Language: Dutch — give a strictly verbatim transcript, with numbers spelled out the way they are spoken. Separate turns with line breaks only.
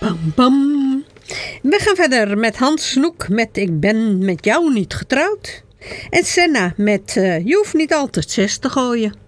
Bam, bam. We gaan verder met Hans Snoek met Ik ben met jou niet getrouwd. En Senna met uh, Je hoeft niet altijd zes te gooien.